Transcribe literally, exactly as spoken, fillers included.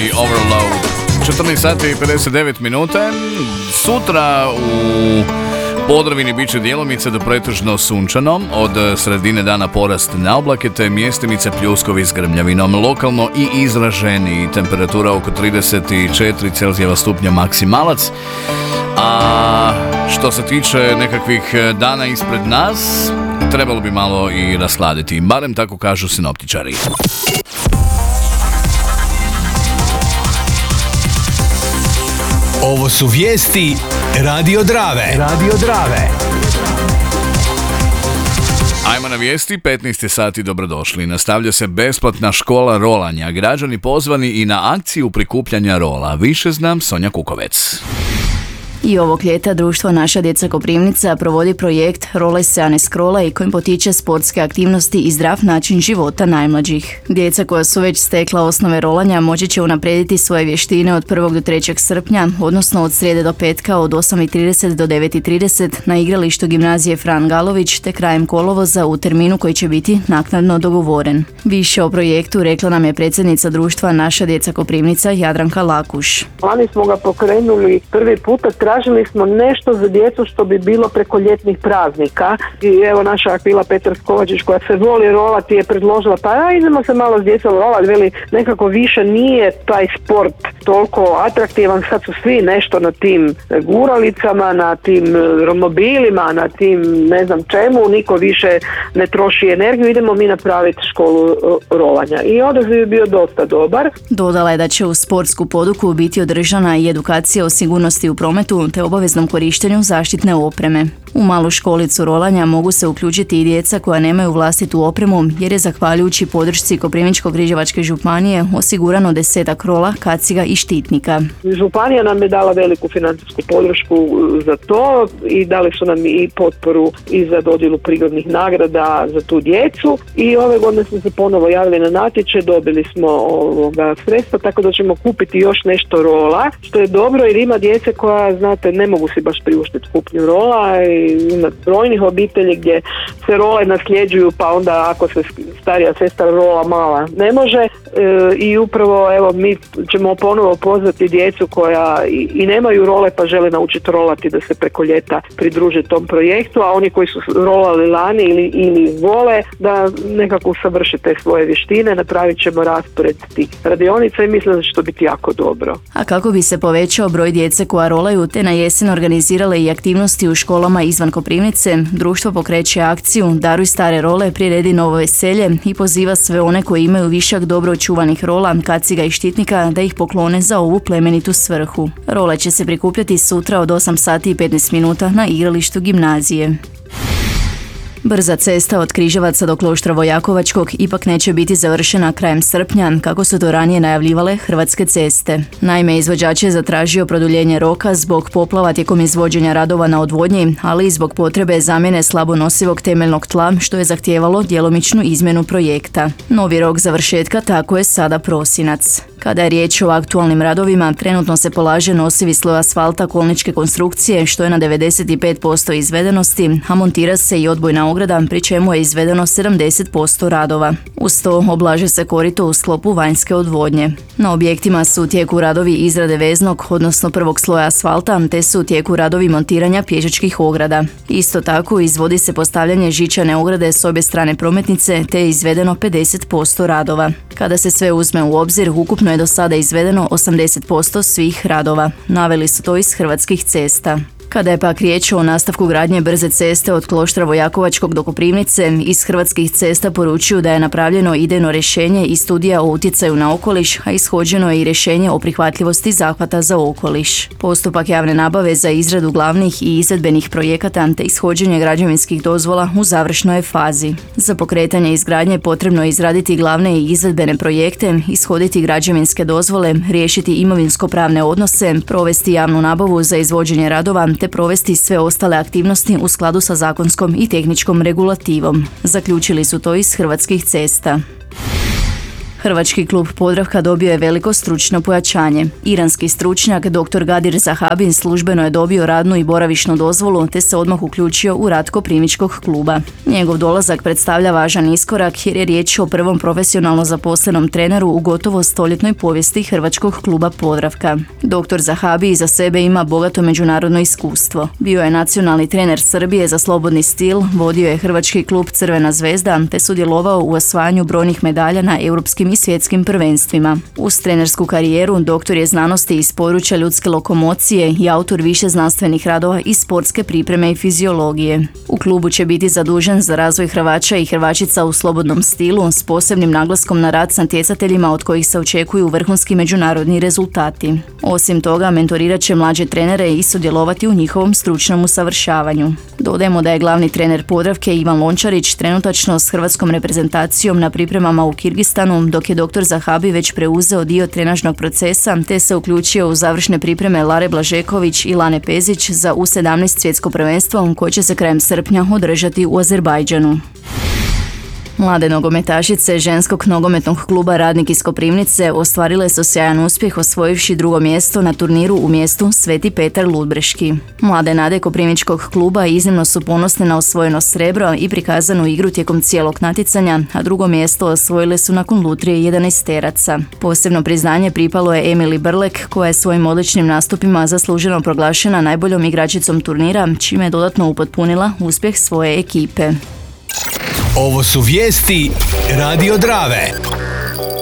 i Overload. četrnaest sati i pedeset devet minuta. Sutra u Podravini bit će djelomice do pretežno sunčano, od sredine dana porast na oblake te mjestimice pljuskovi s grmljavinom, lokalno i izraženi, temperatura oko trideset četiri Celzijeva stupnja maksimalac. A što se tiče nekakvih dana ispred nas, trebalo bi malo i rasladiti, barem tako kažu sinoptičari. Ovo su vijesti Radio Drave. Radio Drave. Ajmo na vijesti, petnaest sati, dobrodošli. Nastavlja se besplatna škola rolanja. Građani pozvani i na akciju prikupljanja rola. Više znam Sonja Kukovec. I ovog ljeta društvo Naša djeca Koprivnica provodi projekt Rolaj se, a ne scrollaj, kojim potiče sportske aktivnosti i zdrav način života najmlađih. Djeca koja su već stekla osnove rolanja moći će unaprijediti svoje vještine od prvog do trećeg srpnja, odnosno od srijede do petka od osam i trideset do devet i trideset na igralištu gimnazije Fran Galović te krajem kolovoza u terminu koji će biti naknadno dogovoren. Više o projektu rekla nam je predsjednica društva Naša djeca Koprivnica Jadranka Lakuš. Lani smo ga pokrenuli prvi puta. Tražili smo nešto za djecu što bi bilo preko ljetnih praznika i evo naša Akvila Petar Kovačić koja se voli rolati je predložila pa a, idemo se malo s djecom rolati, veli nekako više nije taj sport toliko atraktivan, sad su svi nešto na tim guralicama, na tim romobilima, na tim ne znam čemu, niko više ne troši energiju, idemo mi napraviti školu rolanja i odaziv je bio dosta dobar. Dodala je da će u sportsku poduku biti održana i edukacija o sigurnosti u prometu te obaveznom korištenju zaštitne opreme. U malu školicu rolanja mogu se uključiti i djeca koja nemaju vlastitu opremu jer je zahvaljujući podršci Koprivničko-križevačke županije osigurano desetak rola, kaciga i štitnika. Županija nam je dala veliku financijsku podršku za to i dali su nam i potporu i za dodjelu prigodnih nagrada za tu djecu i ove godine smo se ponovo javili na natječaj, dobili smo ovoga sredstva tako da ćemo kupiti još nešto rola, što je dobro jer ima djece koja, znate, ne mogu si baš priuštiti kupnju rola i ima brojnih obitelji gdje se role nasljeđuju pa onda ako se starija sestra rola mala ne može e, i upravo evo mi ćemo ponovo pozvati djecu koja i, i nemaju role pa žele naučiti rolati da se preko ljeta pridruže tom projektu, a oni koji su rolali lani ili, ili vole da nekako usavrše te svoje vještine, napravit ćemo raspored tih radionica i mislim da će to biti jako dobro. A kako bi se povećao broj djece koja rolaju te na jesen organizirale i aktivnosti u školama izvan Koprivnice, društvo pokreće akciju Daruj stare role, priredi novo veselje i poziva sve one koji imaju višak dobro očuvanih rola, kaciga i štitnika da ih poklone za ovu plemenitu svrhu. Role će se prikupljati sutra od osam sati i petnaest minuta na igralištu gimnazije. Brza cesta od Križevaca do Kloštra Vojakovačkog ipak neće biti završena krajem srpnja, kako su to ranije najavljivale Hrvatske ceste. Naime, izvođač je zatražio produljenje roka zbog poplava tijekom izvođenja radova na odvodnji, ali i zbog potrebe zamjene slabo nosivog temeljnog tla, što je zahtijevalo djelomičnu izmjenu projekta. Novi rok završetka tako je sada prosinac. Kada je riječ o aktualnim radovima, trenutno se polaže nosivi sloj asfalta kolničke konstrukcije, što je na devedeset pet posto izvedenosti, a montira se i odbojna ograda, pri čemu je izvedeno sedamdeset posto radova. Uz to oblaže se korito u sklopu vanjske odvodnje. Na objektima su u tijeku radovi izrade veznog, odnosno prvog sloja asfalta, te su u tijeku radovi montiranja pješačkih ograda. Isto tako izvodi se postavljanje žičane ograde s obje strane prometnice, te je izvedeno pedeset posto radova. Kada se sve uzme u obzir, ukupno je do sada izvedeno osamdeset posto svih radova. Naveli su to iz Hrvatskih cesta. Kada je pak riječ o nastavku gradnje brze ceste od Kloštra Vojakovačkog do Koprivnice, iz Hrvatskih cesta poručuju da je napravljeno idejno rješenje i studija o utjecaju na okoliš, a ishođeno je i rješenje o prihvatljivosti zahvata za okoliš. Postupak javne nabave za izradu glavnih i izvedbenih projekata te ishođenje građevinskih dozvola u završnoj je fazi. Za pokretanje izgradnje potrebno je izraditi glavne i izvedbene projekte, ishoditi građevinske dozvole, riješiti imovinsko-pravne odnose, provesti javnu nabavu za izvođenje radova te provesti sve ostale aktivnosti u skladu sa zakonskom i tehničkom regulativom. Zaključili su to iz Hrvatskih cesta. Hrvački klub Podravka dobio je veliko stručno pojačanje. Iranski stručnjak dr. Gadir Zahabin službeno je dobio radnu i boravišnu dozvolu te se odmah uključio u rad Koprivničkog kluba. Njegov dolazak predstavlja važan iskorak jer je riječ o prvom profesionalno zaposlenom treneru u gotovo stoljetnoj povijesti Hrvačkog kluba Podravka. dr. Zahabi iza sebe ima bogato međunarodno iskustvo. Bio je nacionalni trener Srbije za slobodni stil, vodio je Hrvački klub Crvena zvezda te sudjelovao u osvajanju brojnih medalja na europskim i svjetskim prvenstvima. Uz trenersku karijeru doktor je znanosti iz područja ljudske lokomocije i autor više znanstvenih radova iz sportske pripreme i fiziologije. U klubu će biti zadužen za razvoj Hrvača i Hrvačica u slobodnom stilu s posebnim naglaskom na rad s natjecateljima od kojih se očekuju vrhunski međunarodni rezultati. Osim toga, mentorirat će mlađe trenere i sudjelovati u njihovom stručnom usavršavanju. Dodajemo da je glavni trener Podravke Ivan Lončarić trenutačno s hrvatskom reprezentacijom na pripremama u Kirgistanu, dok je dr. Zahabi već preuzeo dio trenažnog procesa te se uključio u završne pripreme Lare Blažeković i Lane Pezić za U sedamnaest svjetsko prvenstvo koje će se krajem srpnja održati u Azerbajdžanu. Mlade nogometašice ženskog nogometnog kluba Radnik iz Koprivnice ostvarile su sjajan uspjeh osvojivši drugo mjesto na turniru u mjestu Sveti Petar Ludbreški. Mlade nade Koprivničkog kluba iznimno su ponosne na osvojeno srebro i prikazanu igru tijekom cijelog natjecanja, a drugo mjesto osvojile su nakon lutrije jedanaesteraca. Posebno priznanje pripalo je Emili Brlek, koja je svojim odličnim nastupima zasluženo proglašena najboljom igračicom turnira, čime je dodatno upotpunila uspjeh svoje ekipe. Ovo su vijesti Radio Drave.